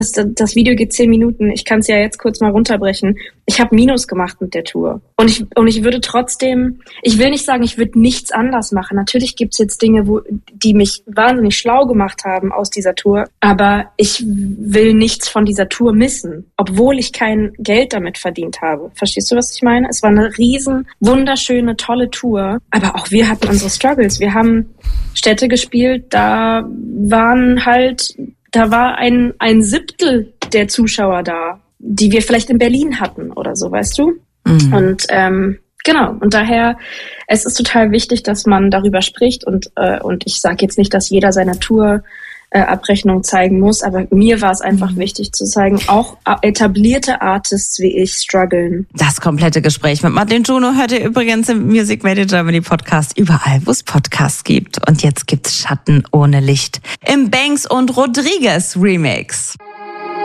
das Video geht 10 Minuten. Ich kann es ja jetzt kurz mal runterbrechen. Ich habe Minus gemacht mit der Tour. Und ich würde trotzdem, ich will nicht sagen, ich würde nichts anders machen. Natürlich gibt's jetzt Dinge, die mich wahnsinnig schlau gemacht haben aus dieser Tour. Aber ich will nichts von dieser Tour missen, obwohl ich kein Geld damit verdient habe. Verstehst du, was ich meine? Es war eine riesen, wunderschöne, tolle Tour. Aber auch wir hatten unsere Struggles. Wir haben Städte gespielt, da war ein Siebtel der Zuschauer da, die wir vielleicht in Berlin hatten oder so, weißt du? Mhm. Und genau, und daher, es ist total wichtig, dass man darüber spricht und ich sage jetzt nicht, dass jeder seine Tour-Abrechnung zeigen muss, aber mir war es einfach wichtig zu zeigen, auch etablierte Artists wie ich strugglen. Das komplette Gespräch mit Martin Juno hört ihr übrigens im Music Made in Germany Podcast überall, wo es Podcasts gibt. Und jetzt gibt's Schatten ohne Licht im Banks und Rodriguez Remix.